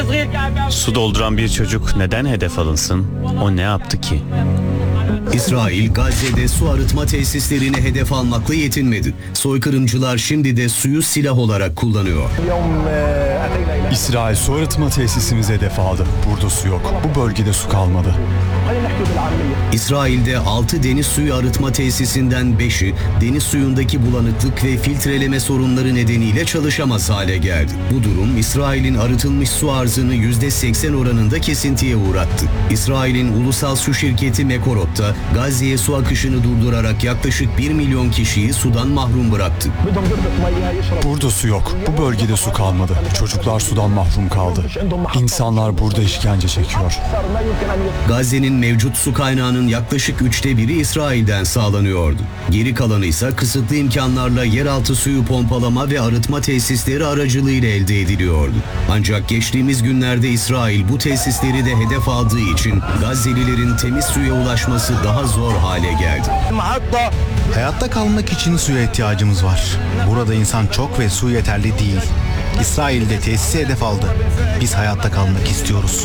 Su dolduran bir çocuk neden hedef alınsın? O ne yaptı ki? İsrail, Gazze'de su arıtma tesislerini hedef almakla yetinmedi. Soykırımcılar şimdi de suyu silah olarak kullanıyor. İsrail su arıtma tesisimizi hedef aldı. Burada su yok. Bu bölgede su kalmadı. İsrail'de 6 deniz suyu arıtma tesisinden 5'i deniz suyundaki bulanıklık ve filtreleme sorunları nedeniyle çalışamaz hale geldi. Bu durum İsrail'in arıtılmış su arzını %80 oranında kesintiye uğrattı. İsrail'in ulusal su şirketi Mekorot da Gazze'ye su akışını durdurarak yaklaşık 1 milyon kişiyi sudan mahrum bıraktı. Burada su yok. Bu bölgede su kalmadı. Çocuklar sudan mahrum kaldı. İnsanlar burada işkence çekiyor. Gazze'nin mevcut su kaynağının yaklaşık 1/3'ü İsrail'den sağlanıyordu. Geri kalanı ise kısıtlı imkanlarla yeraltı suyu pompalama ve arıtma tesisleri aracılığıyla elde ediliyordu. Ancak geçtiğimiz günlerde İsrail bu tesisleri de hedef aldığı için Gazze'lilerin temiz suya ulaşması daha zor hale geldi. Hayatta kalmak için suya ihtiyacımız var. Burada insan çok ve su yeterli değil. İsrail'de tesisi hedef aldı. Biz hayatta kalmak istiyoruz.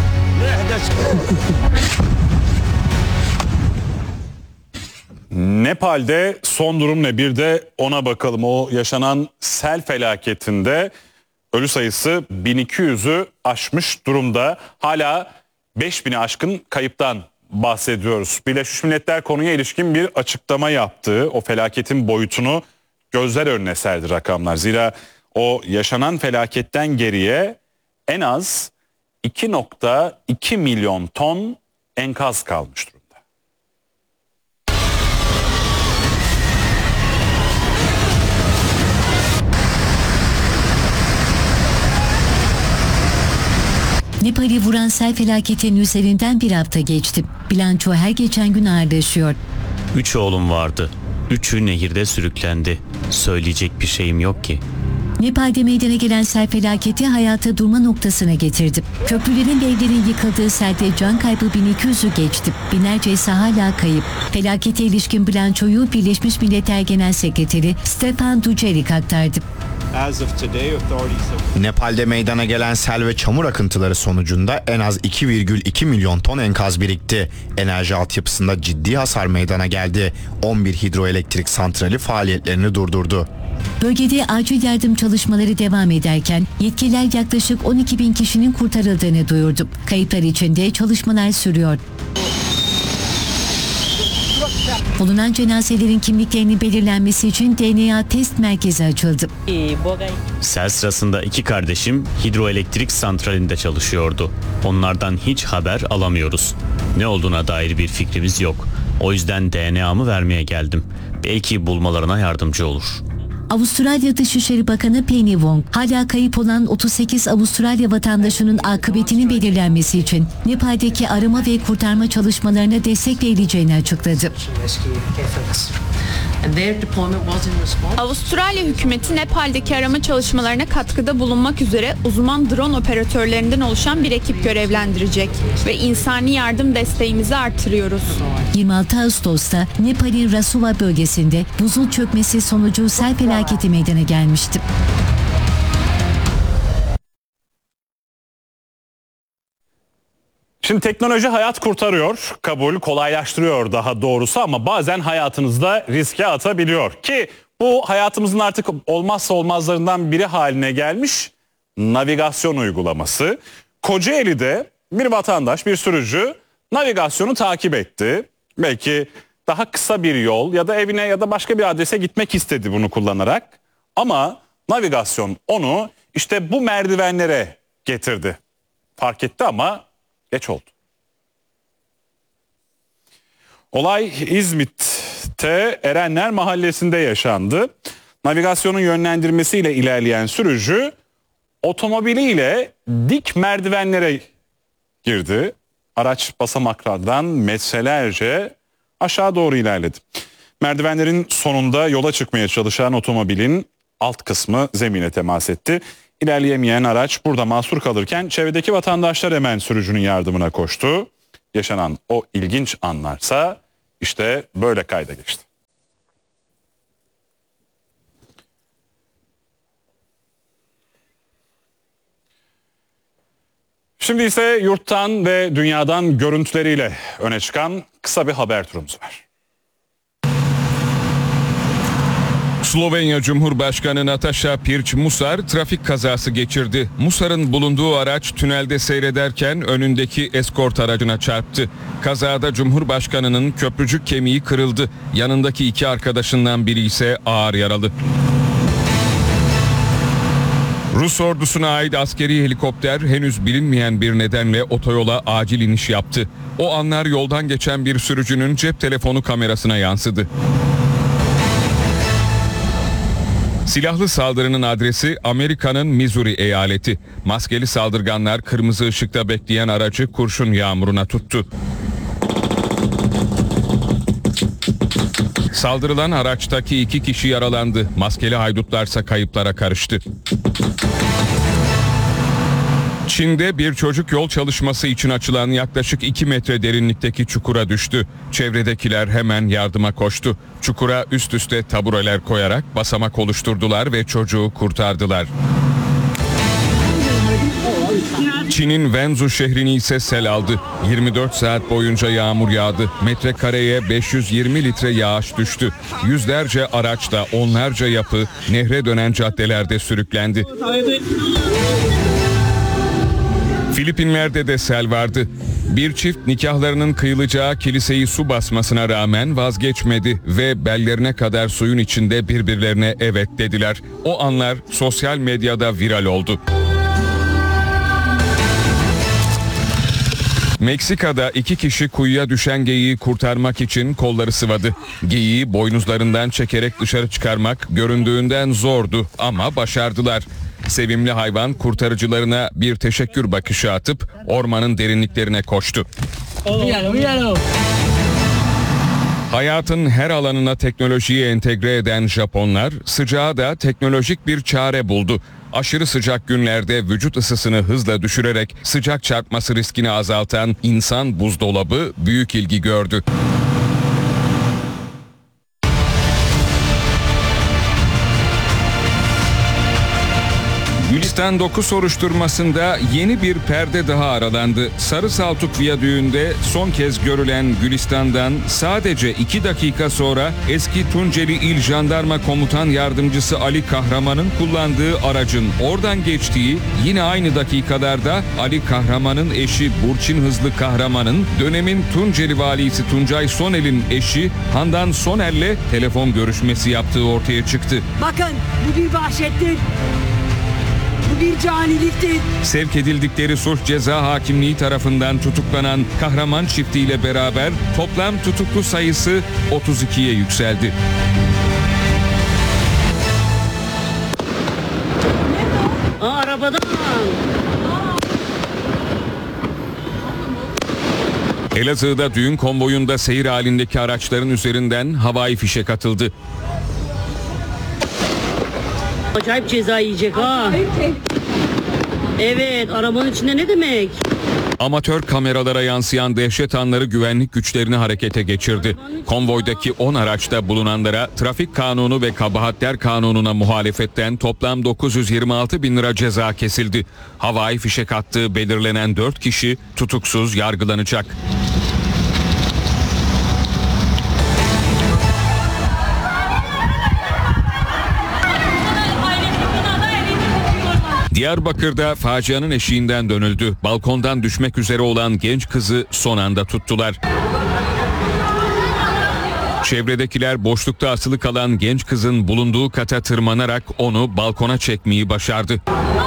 Nepal'de son durum ne? Bir de ona bakalım. O yaşanan sel felaketinde ölü sayısı 1200'ü aşmış durumda. Hala 5000'i aşkın kayıptan bahsediyoruz. Birleşmiş Milletler konuya ilişkin bir açıklama yaptı. O felaketin boyutunu gözler önüne serdi rakamlar. Zira o yaşanan felaketten geriye en az 2,2 milyon ton enkaz kalmış durumda. Nepal'i vuran sel felaketinin üzerinden bir hafta geçti. Bilanço her geçen gün ağırlaşıyor. 3 oğlum vardı. 3'ü nehirde sürüklendi. Söyleyecek bir şeyim yok ki. Nepal'de meydana gelen sel felaketi hayatı durma noktasına getirdi. Köprülerin ve evlerin yıkıldığı selde can kaybı 1200'ü geçti. Binlerce ise hala kayıp. Felakete ilişkin bilançoyu Birleşmiş Milletler Genel Sekreteri Stefan Dujarric aktardı. Nepal'de meydana gelen sel ve çamur akıntıları sonucunda en az 2,2 milyon ton enkaz birikti. Enerji altyapısında ciddi hasar meydana geldi. 11 hidroelektrik santrali faaliyetlerini durdurdu. Bölgede acil yardım çalışmaları devam ederken yetkililer yaklaşık 12 bin kişinin kurtarıldığını duyurdu. Kayıplar için de çalışmalar sürüyor. Bulunan cenazelerin kimliklerinin belirlenmesi için DNA test merkezi açıldı. Sel sırasında 2 kardeşim hidroelektrik santralinde çalışıyordu. Onlardan hiç haber alamıyoruz. Ne olduğuna dair bir fikrimiz yok. O yüzden DNA'mı vermeye geldim. Belki bulmalarına yardımcı olur. Avustralya Dışişleri Bakanı Penny Wong, hala kayıp olan 38 Avustralya vatandaşının akıbetinin belirlenmesi için Nepal'deki arama ve kurtarma çalışmalarına destek verileceğini açıkladı. Avustralya hükümeti Nepal'deki arama çalışmalarına katkıda bulunmak üzere uzman drone operatörlerinden oluşan bir ekip görevlendirecek ve insani yardım desteğimizi artırıyoruz. 26 Ağustos'ta Nepal'in Rasuva bölgesinde buzul çökmesi sonucu sel felaketi meydana gelmişti. Şimdi teknoloji hayat kurtarıyor, kabul, kolaylaştırıyor daha doğrusu ama bazen hayatınızda riske atabiliyor. Ki bu hayatımızın artık olmazsa olmazlarından biri haline gelmiş navigasyon uygulaması. Kocaeli'de bir vatandaş, bir sürücü navigasyonu takip etti. Belki daha kısa bir yol ya da evine ya da başka bir adrese gitmek istedi bunu kullanarak. Ama navigasyon onu işte bu merdivenlere getirdi. Fark etti ama geç oldu. Olay İzmit'te Erenler Mahallesi'nde yaşandı. Navigasyonun yönlendirmesiyle ilerleyen sürücü otomobiliyle dik merdivenlere girdi. Araç basamaklardan metrelerce aşağı doğru ilerledi. Merdivenlerin sonunda yola çıkmaya çalışan otomobilin alt kısmı zemine temas etti. İlerleyemeyen araç burada mahsur kalırken çevredeki vatandaşlar hemen sürücünün yardımına koştu. Yaşanan o ilginç anlarsa işte böyle kayda geçti. Şimdi ise yurttan ve dünyadan görüntüleriyle öne çıkan kısa bir haber turumuz var. Slovenya Cumhurbaşkanı Nataša Pirc-Musar trafik kazası geçirdi. Musar'ın bulunduğu araç tünelde seyrederken önündeki eskort aracına çarptı. Kazada Cumhurbaşkanı'nın köprücük kemiği kırıldı. Yanındaki 2 arkadaşından biri ise ağır yaralı. Rus ordusuna ait askeri helikopter henüz bilinmeyen bir nedenle otoyola acil iniş yaptı. O anlar yoldan geçen bir sürücünün cep telefonu kamerasına yansıdı. Silahlı saldırının adresi Amerika'nın Missouri eyaleti. Maskeli saldırganlar kırmızı ışıkta bekleyen aracı kurşun yağmuruna tuttu. Saldırılan araçtaki 2 kişi yaralandı. Maskeli haydutlarsa kayıplara karıştı. Çin'de bir çocuk yol çalışması için açılan yaklaşık 2 metre derinlikteki çukura düştü. Çevredekiler hemen yardıma koştu. Çukura üst üste tabureler koyarak basamak oluşturdular ve çocuğu kurtardılar. Çin'in Wenzhou şehrini ise sel aldı. 24 saat boyunca yağmur yağdı. Metrekareye 520 litre yağış düştü. Yüzlerce araçla onlarca yapı nehre dönen caddelerde sürüklendi. Filipinler'de de sel vardı. Bir çift nikahlarının kıyılacağı kiliseyi su basmasına rağmen vazgeçmedi ve bellerine kadar suyun içinde birbirlerine evet dediler. O anlar sosyal medyada viral oldu. Meksika'da 2 kişi kuyuya düşen geyiği kurtarmak için kolları sıvadı. Geyiği boynuzlarından çekerek dışarı çıkarmak göründüğünden zordu ama başardılar. Sevimli hayvan kurtarıcılarına bir teşekkür bakışı atıp ormanın derinliklerine koştu. Hayatın her alanına teknolojiyi entegre eden Japonlar sıcağa da teknolojik bir çare buldu. Aşırı sıcak günlerde vücut ısısını hızla düşürerek sıcak çarpması riskini azaltan insan buzdolabı büyük ilgi gördü. Gülistan 9 soruşturmasında yeni bir perde daha aralandı. Sarı Saltuk Viyadüğü'nde son kez görülen Gülistan'dan sadece 2 dakika sonra eski Tunceli İl Jandarma Komutan Yardımcısı Ali Kahraman'ın kullandığı aracın oradan geçtiği, yine aynı dakikalarda Ali Kahraman'ın eşi Burçin Hızlı Kahraman'ın dönemin Tunceli Valisi Tuncay Sonel'in eşi Handan Sonel'le telefon görüşmesi yaptığı ortaya çıktı. Bakın, bu bir vahşettir. Bu bir caniliktir. Sevk edildikleri suç ceza hakimliği tarafından tutuklanan Kahraman çiftiyle beraber toplam tutuklu sayısı 32'ye yükseldi. Arabadan. Elazığ'da düğün konvoyunda seyir halindeki araçların üzerinden havai fişek atıldı. Acayip ceza yiyecek ha. Evet, arabanın içinde ne demek? Amatör kameralara yansıyan dehşet anları güvenlik güçlerini harekete geçirdi. Konvoydaki 10 araçta bulunanlara trafik kanunu ve kabahatler kanununa muhalefetten toplam 926 bin lira ceza kesildi. Havai fişek attığı belirlenen 4 kişi tutuksuz yargılanacak. Diyarbakır'da facianın eşiğinden dönüldü. Balkondan düşmek üzere olan genç kızı son anda tuttular. Çevredekiler boşlukta asılı kalan genç kızın bulunduğu kata tırmanarak onu balkona çekmeyi başardı.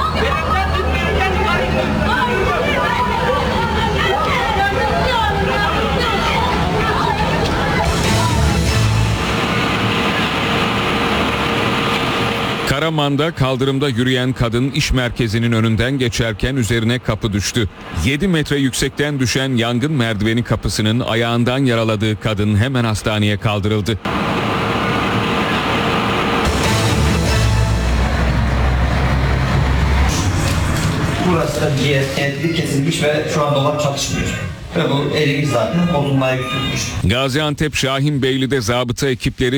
Karaman'da kaldırımda yürüyen kadın iş merkezinin önünden geçerken üzerine kapı düştü. 7 metre yüksekten düşen yangın merdiveni kapısının ayağından yaraladığı kadın hemen hastaneye kaldırıldı. Burası da bir kesilmiş ve şu an dolap çalışmıyor. Ve bu erimiş zaten bozulmaya götürmüş. Gaziantep Şahinbeyli'de zabıta ekipleri